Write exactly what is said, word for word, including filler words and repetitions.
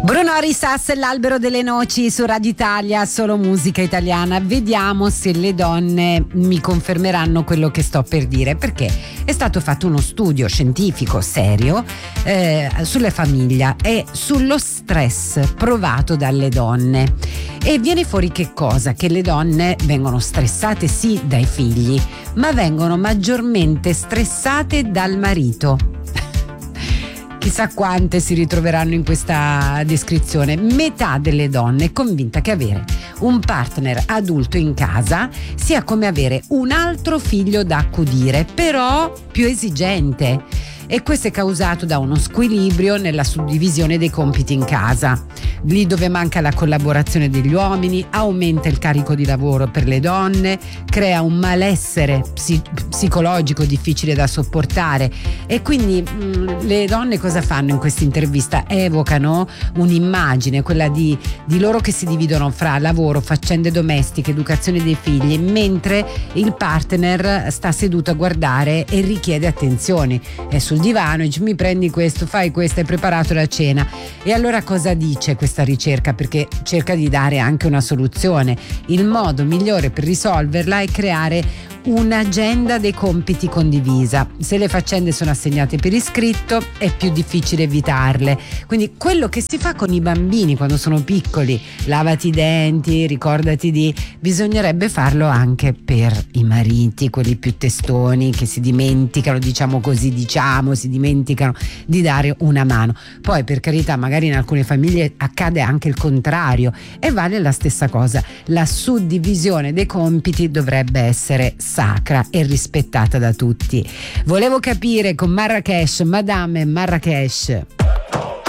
Bruno Risas, L'albero delle noci su Radio Italia, solo musica italiana. Vediamo se le donne mi confermeranno quello che sto per dire, perché è stato fatto uno studio scientifico serio eh, sulla famiglia e sullo stress provato dalle donne, e viene fuori che cosa? Che le donne vengono stressate sì dai figli, ma vengono maggiormente stressate dal marito. Chissà quante si ritroveranno in questa descrizione. Metà delle donne è convinta che avere un partner adulto in casa sia come avere un altro figlio da accudire, però più esigente. E questo è causato da uno squilibrio nella suddivisione dei compiti in casa. Lì dove manca la collaborazione degli uomini, aumenta il carico di lavoro per le donne, crea un malessere psi- psicologico difficile da sopportare. E quindi mh, le donne cosa fanno in questa intervista? Evocano un'immagine, quella di, di loro che si dividono fra lavoro, faccende domestiche, educazione dei figli, mentre il partner sta seduto a guardare e richiede attenzioni. È sul divano e dice: mi prendi questo, fai questo, hai preparato la cena. E allora cosa dice questa ricerca? Perché cerca di dare anche una soluzione. Il modo migliore per risolverla è creare un'agenda dei compiti condivisa. Se le faccende sono assegnate per iscritto è più difficile evitarle. Quindi quello che si fa con i bambini quando sono piccoli, lavati i denti, ricordati di, bisognerebbe farlo anche per i mariti, quelli più testoni che si dimenticano, diciamo così, diciamo, si dimenticano di dare una mano. Poi per carità, magari in alcune famiglie accade anche il contrario e vale la stessa cosa. La suddivisione dei compiti dovrebbe essere sacra e rispettata da tutti. Volevo capire con Marrakesh, Madame Marrakesh.